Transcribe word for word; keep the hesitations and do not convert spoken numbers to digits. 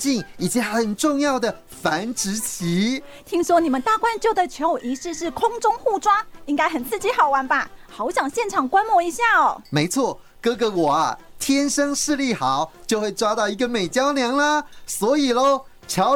境以及很重要的繁殖期。 听说你们大冠鹫的求偶仪式是空中互抓，应该很刺激好玩吧？好想现场观摩一下哦。 没错，哥哥我啊，天生视力好，就会抓到一个美娇娘啦。所以咯，乔